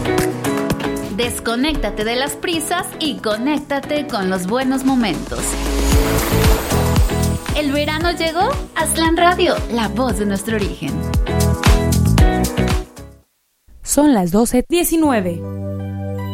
Desconéctate de las prisas y conéctate con los buenos momentos. ¿El verano llegó? Aztlán Radio, la voz de nuestro origen. Son las 12:19.